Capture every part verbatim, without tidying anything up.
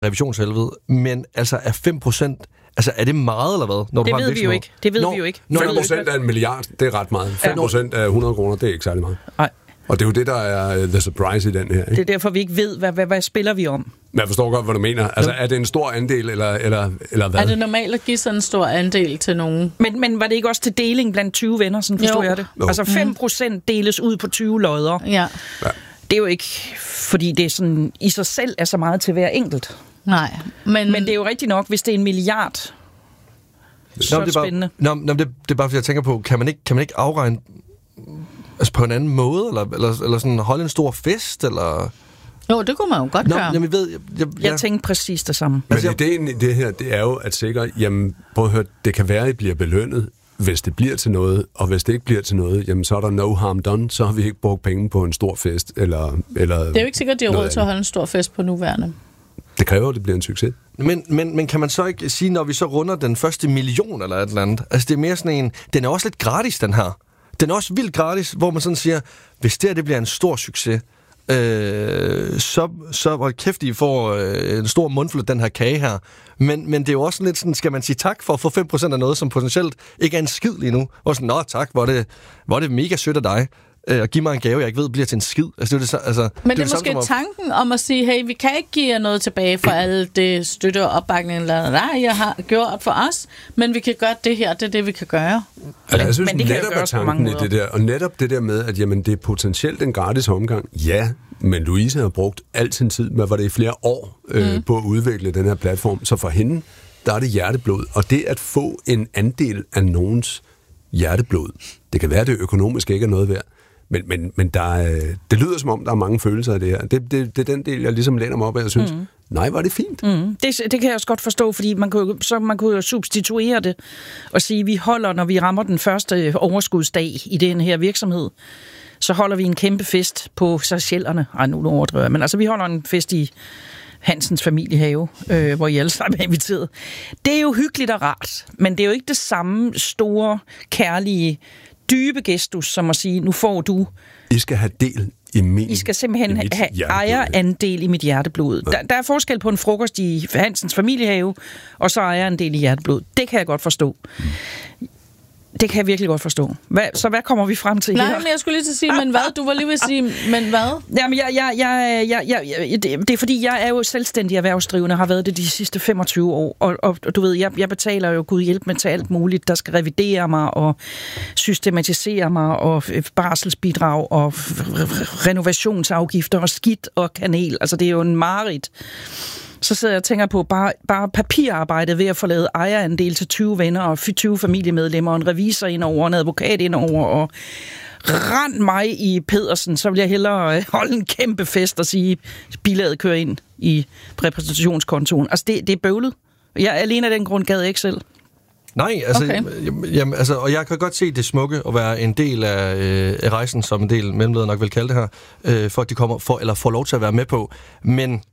revisionshelvede, men altså er fem procent, altså er det meget eller hvad? Når det du ved har vi jo ikke. Det ved Nå, vi jo ikke. fem procent af en milliard, det er ret meget. fem procent af hundrede kroner, det er ikke særlig meget. Nej. Og det er jo det, der er the surprise i den her. Ikke? Det er derfor, vi ikke ved, hvad, hvad, hvad spiller vi om. Men jeg forstår godt, hvad du mener. Altså, er det en stor andel, eller, eller, eller hvad? Er det normalt at give sådan en stor andel til nogen? Men, men var det ikke også til deling blandt tyve venner, sådan forstår jo. jeg det? Jo. Altså fem procent deles ud på tyve lodder. Ja. ja. Det er jo ikke, fordi det er sådan, i sig selv er så meget til hver enkelt. Nej. Men, men det er jo rigtigt nok, hvis det er en milliard. Så nå, det er spændende. Bare, nå, nå, det, det er bare, fordi jeg tænker på, kan man ikke, kan man ikke afregne altså på en anden måde, eller, eller, eller sådan holde en stor fest, eller... Jo, det kunne man jo godt Nå, gøre. Jamen, jeg, ved, jeg, jeg, jeg tænkte præcis det samme. Men ideen i det her, det er jo at sikre, jamen, prøv at høre, det kan være, at I bliver belønnet, hvis det bliver til noget, og hvis det ikke bliver til noget, jamen, så er der no harm done, så har vi ikke brugt penge på en stor fest, eller... eller det er jo ikke sikkert, at de har råd til at holde en stor fest på nuværende. Det kræver, at det bliver en succes. Men, men, men kan man så ikke sige, når vi så runder den første million, eller et eller andet, altså det er mere sådan en, den er også lidt gratis, den her. Den er også vildt gratis, hvor man sådan siger, hvis det her det bliver en stor succes, øh, så, så hold kæft, I får øh, en stor mundfuld af den her kage her. Men, men det er jo også lidt sådan, skal man sige tak for at få fem procent af noget, som potentielt ikke er en skid lige nu. Og sådan, nå tak, hvor er det, hvor er det mega sødt af dig. Og give mig en gave, jeg ikke ved, bliver til en skid. Altså, det er det, altså, Men det er, det er måske at... tanken om at sige, hey, vi kan ikke give jer noget tilbage for alle det støtte og opbakning, eller nej, jeg har gjort for os, men vi kan gøre det her, det er det, vi kan gøre. Altså, jeg synes men det netop er tanken i det der, og netop det der med, at jamen, det er potentielt en gratis omgang. Ja, men Louise har brugt al sin tid, hvad var det i flere år, øh, mm. på at udvikle den her platform, så for hende, der er det hjerteblod, og det at få en andel af nogens hjerteblod, det kan være, at det økonomisk ikke er noget værd. Men, men, men der er, det lyder som om, der er mange følelser i det her. Det, det, det er den del, jeg ligesom læner mig op af, og synes, mm. nej, var det fint. Mm. Det, det kan jeg også godt forstå, fordi man kunne, så man kunne jo substituere det og sige, at vi holder, når vi rammer den første overskudsdag i den her virksomhed, så holder vi en kæmpe fest på Seychellerne. Ej, nu overdriver jeg, men altså vi holder en fest i Hansens familiehave, øh, hvor I alle sammen er inviteret. Det er jo hyggeligt og rart, men det er jo ikke det samme store, kærlige, dybe gestus, som at sige, nu får du... I skal have del i min... I skal simpelthen have ejerandel i mit hjerteblod. Der, der er forskel på en frokost i Hansens familiehave, og så ejerandel i hjerteblod. Det kan jeg godt forstå. Mm. Det kan jeg virkelig godt forstå. Hvad, så hvad kommer vi frem til Nej, her? men jeg skulle lige til at sige, men hvad? Du var lige ved at sige, men hvad? Jamen, jeg, jeg, jeg, jeg, jeg, jeg, det er fordi, jeg er jo selvstændig erhvervsdrivende, har været det de sidste femogtyve år, og, og, og du ved, jeg, jeg betaler jo Gud hjælp med til alt muligt, der skal revidere mig, og systematisere mig, og barselsbidrag, og renovationsafgifter, og skidt, og kanel. Altså, det er jo en mareridt. Så sidder jeg og tænker på bare, bare papirarbejde ved at få lavet ejerandel til tyve venner og tyve familiemedlemmer, og en revisor indover, en advokat indover, og rend mig i Pedersen, så vil jeg hellere holde en kæmpe fest og sige, bilaget kører ind i repræsentationskontoen. Altså, det, det er bøvlet. Jeg alene af den grund gad jeg ikke selv. Nej, altså, okay. jamen, altså, og jeg kan godt se det smukke at være en del af, øh, af rejsen, som en del mellemledere nok vil kalde det her, øh, for at de kommer for, eller får lov til at være med på. Men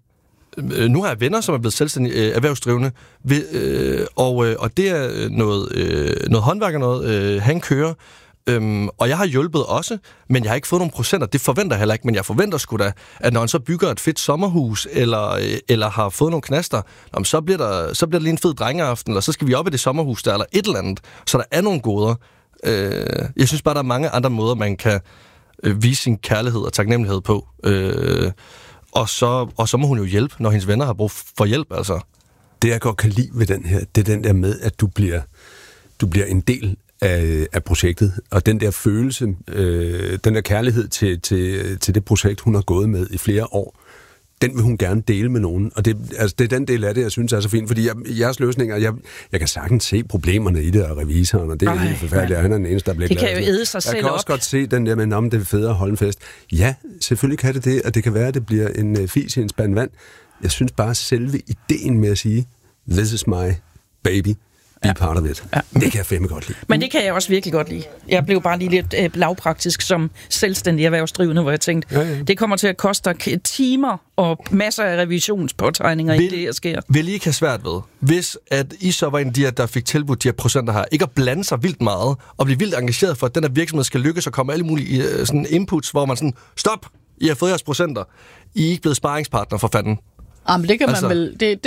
nu har jeg venner, som er blevet selvstændige øh, erhvervsdrivende, ved, øh, og, øh, og det er noget, øh, noget håndværker, noget øh, han kører, øhm, og jeg har hjulpet også, men jeg har ikke fået nogle procenter, det forventer jeg heller ikke, men jeg forventer sgu da, at når han så bygger et fedt sommerhus, eller, øh, eller har fået nogle knaster, jamen, så, bliver der, så bliver der lige en fed drengeaften, eller så skal vi op i det sommerhus der, eller et eller andet, så der er nogle goder. Øh, jeg synes bare, der er mange andre måder, man kan øh, vise sin kærlighed og taknemmelighed på. Øh, Og så, og så må hun jo hjælpe, når hendes venner har brug for hjælp, altså. Det, jeg godt kan lide ved den her, det er den der med, at du bliver, du bliver en del af, af projektet, og den der følelse, øh, den der kærlighed til, til, til det projekt, hun har gået med i flere år, den vil hun gerne dele med nogen, og det, altså, det er den del af det, jeg synes er så fint, fordi jeg, jeres løsninger, jeg, jeg kan sagtens se problemerne i det, og revisoren, og det er Ej, helt forfærdeligt, og han er den eneste, der bliver glad. Det kan jo æde sig jeg selv op. Jeg kan også godt se den der med, om det er federe at holde en fest. Ja, selvfølgelig kan det det, og det kan være, at det bliver en uh, fis i en spand vand. Jeg synes bare, selve ideen med at sige, this is my baby, be ja. part of it. Ja. Det kan jeg fandme godt lide. Men det kan jeg også virkelig godt lide. Jeg blev bare lige lidt øh, lavpraktisk som selvstændig erhvervsdrivende, hvor jeg tænkte, ja, ja. det kommer til at koste timer og masser af revisionspåtegninger i det, der sker. Vil I ikke have svært ved, hvis at I så var en af de her, der fik tilbudt de her procenter her, ikke at blande sig vildt meget, og blive vildt engageret for, at den her virksomhed skal lykkes, og komme alle mulige uh, sådan inputs, hvor man sådan, stop, I har fået jeres procenter. I er ikke blevet sparringspartner for fanden. Jamen, det kan Altså- man vel... Det,